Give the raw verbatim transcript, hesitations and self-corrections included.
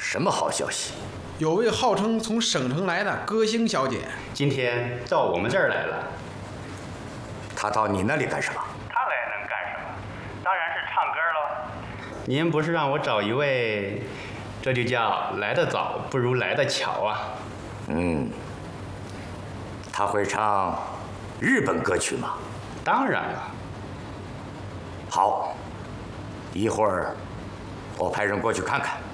什么好消息？ 有位号称从省城来的歌星小姐， 今天到我们这儿来了。 她到你那里干什么？ 她来能干什么？当然是唱歌喽。您不是让我找一位，这就叫来得早不如来得巧啊。 嗯，她会唱日本歌曲吗？ 当然了。 好，一会儿我派人过去看看。